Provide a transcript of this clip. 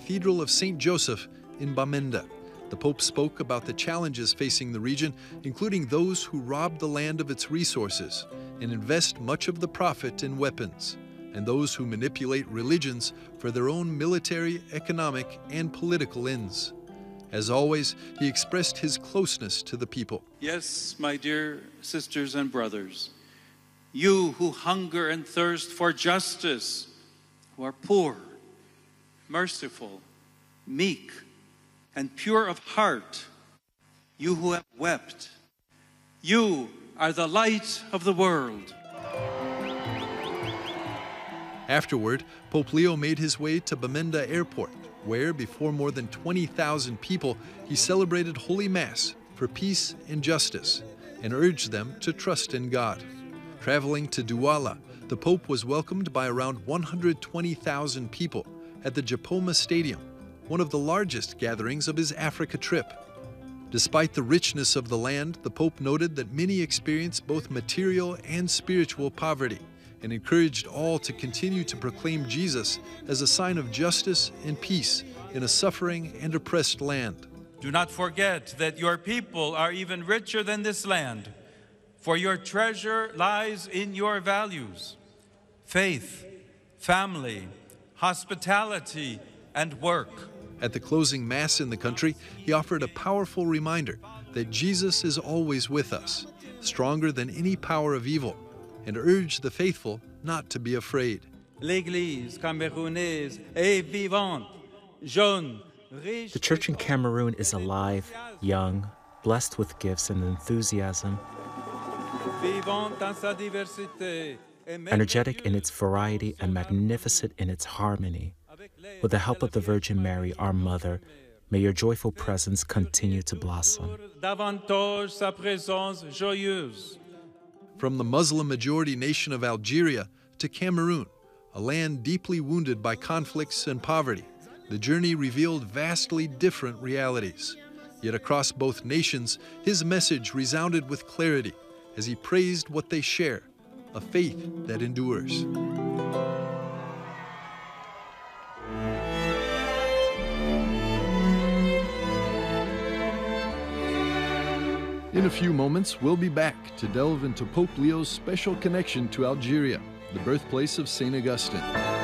Cathedral of St. Joseph in Bamenda. The Pope spoke about the challenges facing the region, including those who rob the land of its resources and invest much of the profit in weapons, and those who manipulate religions for their own military, economic, and political ends. As always, he expressed his closeness to the people. Yes, my dear sisters and brothers, you who hunger and thirst for justice, who are poor, merciful, meek, and pure of heart, you who have wept, you are the light of the world. Afterward, Pope Leo made his way to Bamenda Airport, where, before more than 20,000 people, he celebrated Holy Mass for peace and justice and urged them to trust in God. Traveling to Douala, the Pope was welcomed by around 120,000 people at the Japoma Stadium, one of the largest gatherings of his Africa trip. Despite the richness of the land, the Pope noted that many experience both material and spiritual poverty and encouraged all to continue to proclaim Jesus as a sign of justice and peace in a suffering and oppressed land. Do not forget that your people are even richer than this land, for your treasure lies in your values: faith, family, hospitality, and work. At the closing Mass in the country, he offered a powerful reminder that Jesus is always with us, stronger than any power of evil, and urged the faithful not to be afraid. L'Église camerounaise est vivante, jeune, riche. The church in Cameroon is alive, young, blessed with gifts and enthusiasm, Vivante dans sa diversité, energetic in its variety and magnificent in its harmony. With the help of the Virgin Mary, our Mother, may your joyful presence continue to blossom. davantage sa présence joyeuse. From the Muslim-majority nation of Algeria to Cameroon, a land deeply wounded by conflicts and poverty, the journey revealed vastly different realities. Yet across both nations, his message resounded with clarity as he praised what they share, a faith that endures. In a few moments, we'll be back to delve into Pope Leo's special connection to Algeria, the birthplace of St. Augustine.